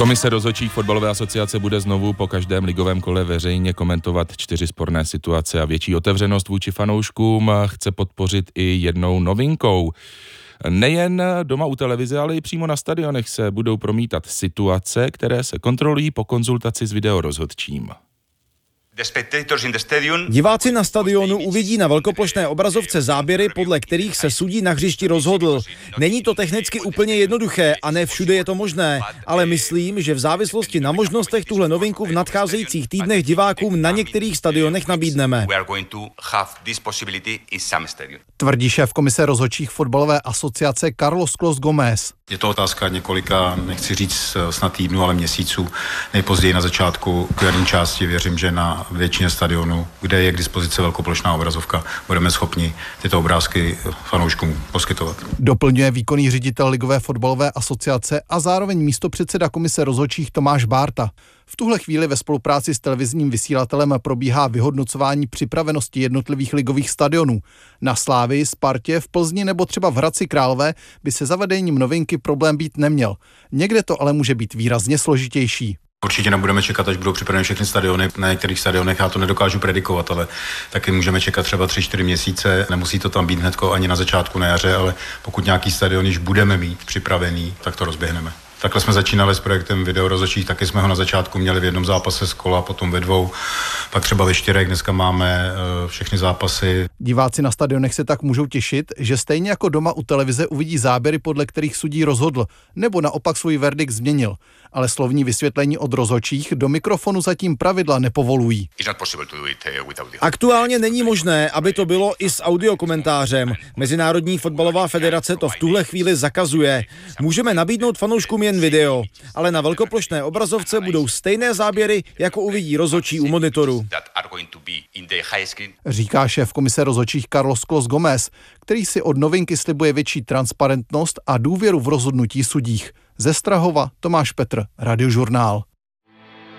Komise rozhodčích fotbalové asociace bude znovu po každém ligovém kole veřejně komentovat 4 sporné situace a větší otevřenost vůči fanouškům chce podpořit i jednou novinkou. Nejen doma u televize, ale i přímo na stadionech se budou promítat situace, které se kontrolují po konzultaci s videorozhodčím. Diváci na stadionu uvidí na velkoplošné obrazovce záběry, podle kterých se sudí na hřišti rozhodl. Není to technicky úplně jednoduché a ne všude je to možné, ale myslím, že v závislosti na možnostech tuhle novinku v nadcházejících týdnech divákům na některých stadionech nabídneme. Tvrdí šéf komise rozhodčích fotbalové asociace Carlos Clos Gómez. Je to otázka několika, nechci říct snad týdnů, ale měsíců. Nejpozději na začátku jarní části věřím, že na většině stadionů, kde je k dispozici velkoplošná obrazovka, budeme schopni tyto obrázky fanouškům poskytovat. Doplňuje výkonný ředitel Ligové fotbalové asociace a zároveň místopředseda komise rozhodčích Tomáš Bárta. V tuhle chvíli ve spolupráci s televizním vysílatelem probíhá vyhodnocování připravenosti jednotlivých ligových stadionů. Na Slávii, Spartě, v Plzni nebo třeba v Hradci Králové by se zavedením novinky problém být neměl. Někde to ale může být výrazně složitější. Určitě nebudeme čekat, až budou připraveny všechny stadiony. Na některých stadionech já to nedokážu predikovat, ale taky můžeme čekat třeba 3-4 měsíce. Nemusí to tam být hnedko ani na začátku na jaře, ale pokud nějaký stadion již budeme mít připravený, tak to rozběhneme. Takhle jsme začínali s projektem videorozhodčích, taky jsme ho na začátku měli v jednom zápase z kola, potom ve 2, pak třeba ve 4, dneska máme všechny zápasy. Diváci na stadionech se tak můžou těšit, že stejně jako doma u televize uvidí záběry, podle kterých sudí rozhodl, nebo naopak svůj verdikt změnil. Ale slovní vysvětlení od rozhodčích do mikrofonu zatím pravidla nepovolují. Aktuálně není možné, aby to bylo i s audiokomentářem. Mezinárodní fotbalová federace to v tuhle chvíli zakazuje. Můžeme nabídnout fanouškům jen video, ale na velkoplošné obrazovce budou stejné záběry, jako uvidí rozhodčí u monitoru. Říká šéf komise rozhodčích Carlos Clos Gómez, který si od novinky slibuje větší transparentnost a důvěru v rozhodnutí sudích. Ze Strahova Tomáš Petr, Radiožurnál.